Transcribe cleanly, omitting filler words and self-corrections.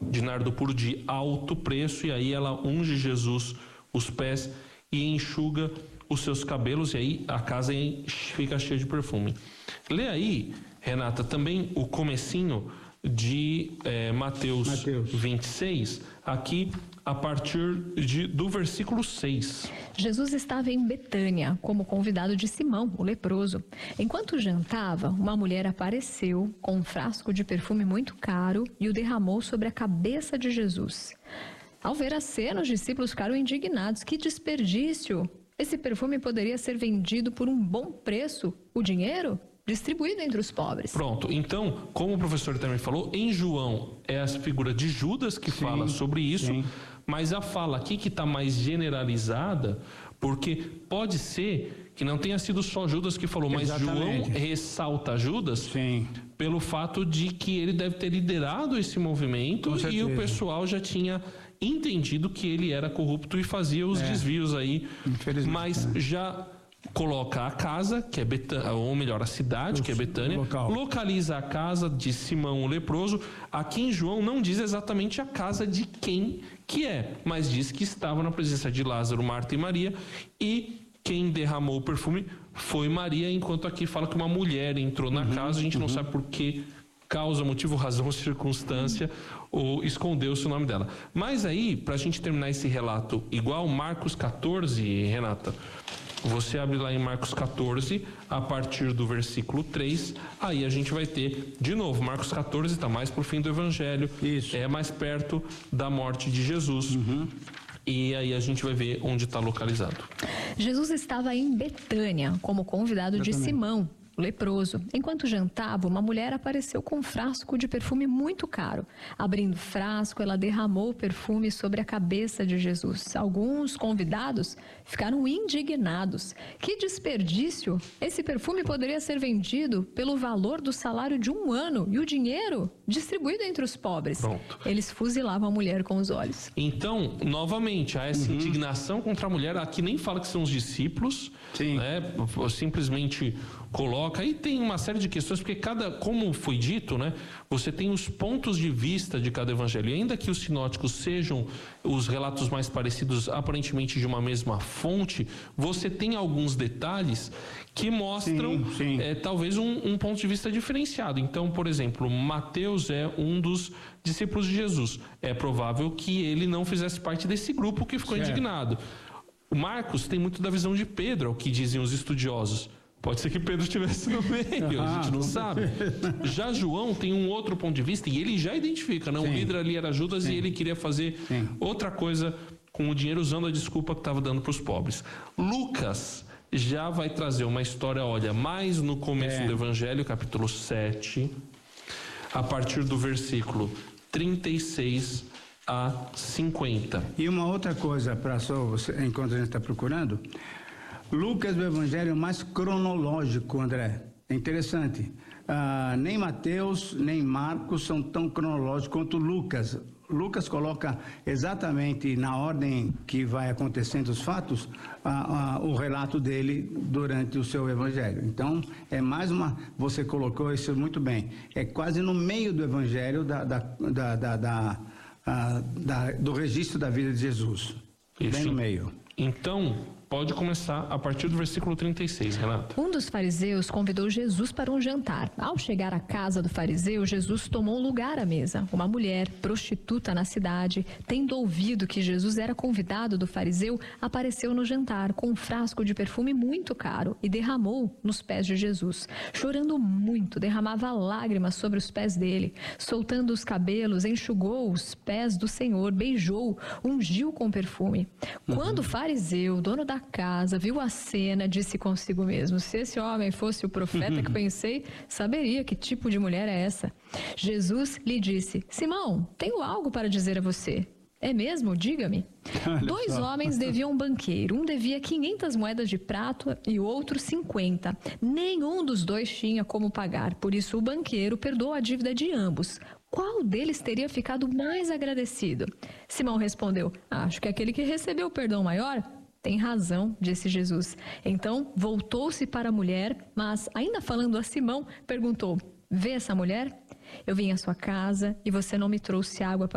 de nardo puro de alto preço, e aí ela unge Jesus os pés e enxuga os seus cabelos, e aí a casa fica cheia de perfume. Lê aí, Renata, também o comecinho de Mateus 26, aqui a partir do versículo 6. Jesus estava em Betânia, como convidado de Simão, o leproso. Enquanto jantava, uma mulher apareceu com um frasco de perfume muito caro e o derramou sobre a cabeça de Jesus. Ao ver a cena, os discípulos ficaram indignados. Que desperdício! Esse perfume poderia ser vendido por um bom preço. O dinheiro distribuído entre os pobres. Pronto, então, como o professor também falou, em João é a figura de Judas que fala sobre isso, mas a fala aqui que está mais generalizada, porque pode ser que não tenha sido só Judas que falou, mas João ressalta Judas pelo fato de que ele deve ter liderado esse movimento e o pessoal já tinha entendido que ele era corrupto e fazia os desvios aí, mas já coloca a casa, que é Betânia, ou melhor, a cidade, que é Betânia, localiza a casa de Simão o leproso. Aqui em João não diz exatamente a casa de quem que é, mas diz que estava na presença de Lázaro, Marta e Maria, e quem derramou o perfume foi Maria, enquanto aqui fala que uma mulher entrou na casa, a gente não sabe por que causa, motivo, razão, circunstância, ou escondeu-se o nome dela. Mas aí, pra gente terminar esse relato igual, Marcos 14, Renata, você abre lá em Marcos 14, a partir do versículo 3, aí a gente vai ter, de novo, Marcos 14 está mais pro fim do evangelho, é mais perto da morte de Jesus, e aí a gente vai ver onde está localizado. Jesus estava em Betânia, como convidado de Simão, leproso. Enquanto jantava, uma mulher apareceu com um frasco de perfume muito caro. Abrindo o frasco, ela derramou o perfume sobre a cabeça de Jesus. Alguns convidados ficaram indignados. Que desperdício! Esse perfume poderia ser vendido pelo valor do salário de um ano e o dinheiro distribuído entre os pobres. Pronto. Eles fuzilavam a mulher com os olhos. Então, novamente, há essa indignação contra a mulher. Aqui nem fala que são os discípulos, né? Simplesmente coloca, aí tem uma série de questões, porque como foi dito, né, você tem os pontos de vista de cada evangelho, e ainda que os sinóticos sejam os relatos mais parecidos, aparentemente de uma mesma fonte, você tem alguns detalhes que mostram talvez um ponto de vista diferenciado. Então, por exemplo, Mateus é um dos discípulos de Jesus, é provável que ele não fizesse parte desse grupo que ficou indignado. O Marcos tem muito da visão de Pedro, é o que dizem os estudiosos. Pode ser que Pedro estivesse no meio, a gente não sabe. Já João tem um outro ponto de vista e ele já identifica, né? O líder ali era Judas e ele queria fazer outra coisa com o dinheiro, usando a desculpa que estava dando para os pobres. Lucas já vai trazer uma história, olha, mais no começo do Evangelho, capítulo 7, a partir do versículo 36 a 50. E uma outra coisa, enquanto a gente está procurando, Lucas é o evangelho mais cronológico, André. É interessante. Nem Mateus, nem Marcos são tão cronológicos quanto Lucas. Lucas coloca exatamente na ordem que vai acontecendo os fatos, o relato dele durante o seu evangelho. Então, é mais uma... Você colocou isso muito bem. É quase no meio do evangelho do registro da vida de Jesus. Isso. Bem no meio. Então, pode começar a partir do versículo 36, Renata. Um dos fariseus convidou Jesus para um jantar. Ao chegar à casa do fariseu, Jesus tomou lugar à mesa. Uma mulher, prostituta na cidade, tendo ouvido que Jesus era convidado do fariseu, apareceu no jantar com um frasco de perfume muito caro e derramou nos pés de Jesus. Chorando muito, derramava lágrimas sobre os pés dele. Soltando os cabelos, enxugou os pés do Senhor, beijou, ungiu com perfume. Quando o fariseu, dono da casa, viu a cena, disse consigo mesmo: se esse homem fosse o profeta que pensei, saberia que tipo de mulher é essa. Jesus lhe disse: Simão, tenho algo para dizer a você. É mesmo? Diga-me. Dois homens deviam um banqueiro. Um devia 500 moedas de prata e o outro 50. Nenhum dos dois tinha como pagar. Por isso o banqueiro perdoou a dívida de ambos. Qual deles teria ficado mais agradecido? Simão respondeu: acho que aquele que recebeu o perdão maior. Tem razão, disse Jesus. Então voltou-se para a mulher, mas ainda falando a Simão, perguntou: vê essa mulher? Eu vim à sua casa e você não me trouxe água para